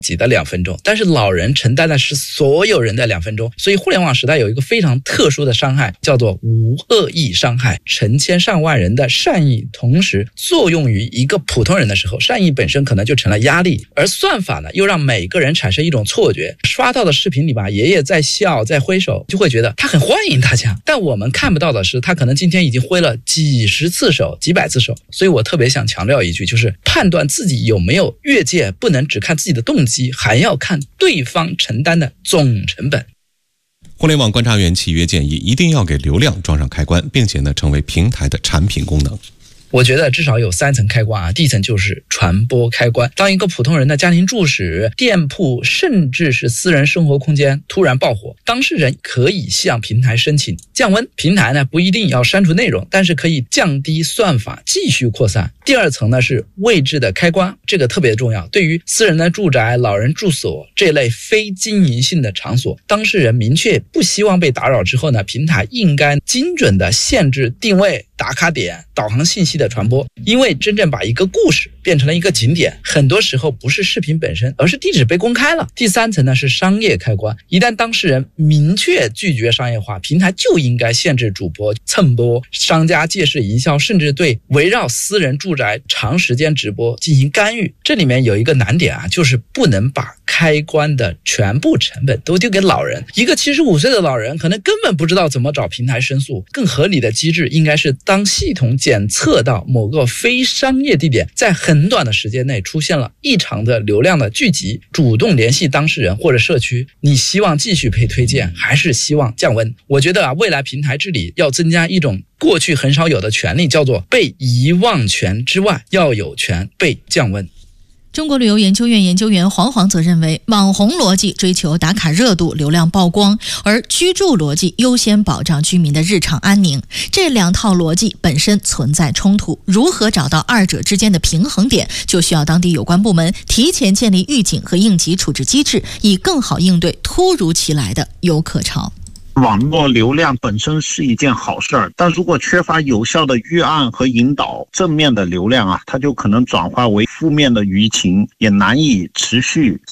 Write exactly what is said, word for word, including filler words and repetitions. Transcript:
己的两分钟，但是老人承担的是所有人的两分钟。所以互联网时代有一个非常特殊的伤害，叫做无恶意伤害。成千上万人的善意同时作用于一个普通人的时候，善意本身可能就成了压力，而算法呢又让每个人产生一种错觉，刷到的视频里吧，爷爷在笑在挥手，就会觉得他很欢迎大家，但我们看不到的是他可能今天已经挥了几十次手几百次手。所以我特别想强调一句，就是判断自己有没有越界，不能只看自己的动机，还要看对方承担的总成本。 互联网观察员契约建议，一定要给流量装上开关，并且呢成为平台的产品功能。 我觉得至少有三层开关啊，第一层就是传播开关。当一个普通人的家庭住址、店铺，甚至是私人生活空间突然爆火，当事人可以向平台申请降温，平台呢不一定要删除内容，但是可以降低算法继续扩散。第二层呢是位置的开关，这个特别重要。对于私人的住宅、老人住所这类非经营性的场所，当事人明确不希望被打扰之后呢，平台应该精准的限制定位、打卡点、导航信息的传播。因为真正把一个故事变成了一个景点，很多时候不是视频本身，而是地址被公开了。第三层呢是商业开关，一旦当事人明确拒绝商业化，平台就应该限制主播蹭播、商家借势营销，甚至对围绕私人住宅长时间直播进行干预。这里面有一个难点啊，就是不能把开关的全部成本都丢给老人。一个七十五岁的老人可能根本不知道怎么找平台申诉，更合理的机制应该是当系统检测到某个非商业地点在很短的时间内出现了异常的流量的聚集，主动联系当事人或者社区，你希望继续配推荐还是希望降温？我觉得啊，未来平台治理要增加一种过去很少有的权利，叫做被遗忘权之外，要有权被降温。 中国旅游研究院研究员黄黄则认为，网红逻辑追求打卡热度、流量曝光，而居住逻辑优先保障居民的日常安宁。这两套逻辑本身存在冲突，如何找到二者之间的平衡点，就需要当地有关部门提前建立预警和应急处置机制，以更好应对突如其来的游客潮。 网络流量本身是一件好事儿，但如果缺乏有效的预案和引导，正面的流量啊，它就可能转化为负面的舆情，也难以持续。